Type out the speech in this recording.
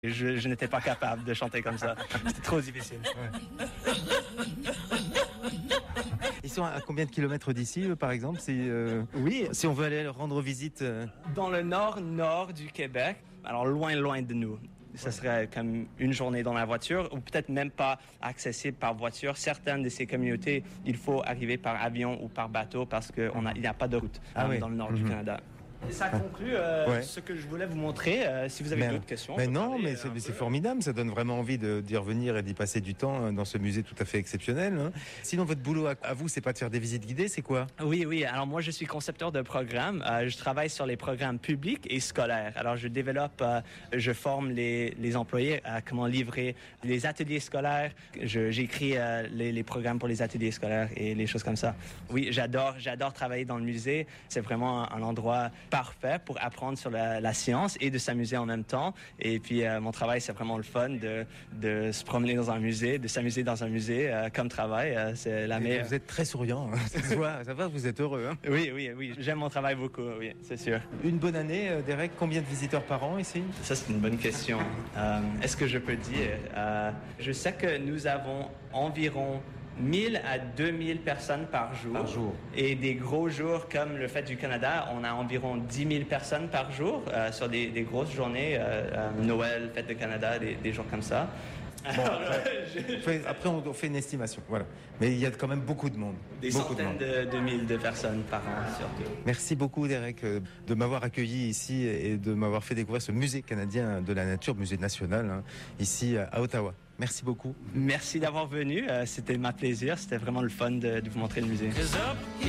Je n'étais pas capable de chanter comme ça. C'était trop difficile. Ouais. Ils sont à combien de kilomètres d'ici, par exemple? Oui, Si on veut aller leur rendre visite. dans le nord du Québec, alors loin de nous. Ça serait comme une journée dans la voiture ou peut-être même pas accessible par voiture. Certaines de ces communautés, il faut arriver par avion ou par bateau parce qu'il n'y a pas de route dans le nord du Canada. Et ça conclut ce que je voulais vous montrer. Si vous avez d'autres questions. Mais non, mais c'est formidable. Ça donne vraiment envie d'y revenir et d'y passer du temps dans ce musée tout à fait exceptionnel. Hein. Sinon, votre boulot à vous, c'est pas de faire des visites guidées, c'est quoi? Oui. Alors moi, je suis concepteur de programmes. Je travaille sur les programmes publics et scolaires. Alors je développe, je forme les employés à comment livrer les ateliers scolaires. J'écris les programmes pour les ateliers scolaires et les choses comme ça. Oui, j'adore travailler dans le musée. C'est vraiment un endroit parfait pour apprendre sur la science et de s'amuser en même temps. Et puis, mon travail, c'est vraiment le fun de se promener dans un musée, de s'amuser dans un musée comme travail. C'est la meilleure. Vous êtes très souriant. Ça va, vous êtes heureux. Hein? Oui. J'aime mon travail beaucoup, oui, c'est sûr. Une bonne année, Derek, combien de visiteurs par an ici? Ça, c'est une bonne question. Est-ce que je peux dire? Je sais que nous avons environ 1000 à 2000 personnes par jour. Et des gros jours comme le Fête du Canada, on a environ 10 000 personnes par jour sur des grosses journées, Noël, Fête du Canada, des jours comme ça. Bon, après, on fait une estimation, voilà. Mais il y a quand même beaucoup de monde. Des centaines de milliers de personnes par an, surtout. Merci beaucoup, Derek, de m'avoir accueilli ici et de m'avoir fait découvrir ce musée canadien de la nature, musée national, ici à Ottawa. Merci beaucoup. Merci d'avoir venu. C'était ma plaisir. C'était vraiment le fun de vous montrer le musée.